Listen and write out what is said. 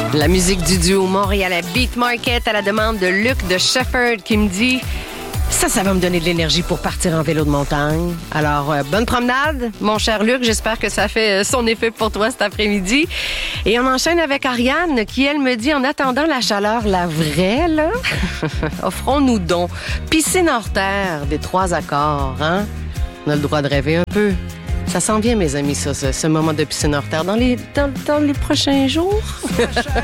La musique du duo Montréal Beat Market à la demande de Luc de Shepherd qui me dit ça va me donner de l'énergie pour partir en vélo de montagne. Alors, bonne promenade, mon cher Luc. J'espère que ça fait son effet pour toi cet après-midi. Et on enchaîne avec Ariane qui, elle, me dit en attendant la chaleur, la vraie, là, offrons-nous donc piscine hors terre des 3 accords, hein? On a le droit de rêver un peu. Ça s'en vient, mes amis, ça, ce moment de piscine hors terre dans les prochains jours.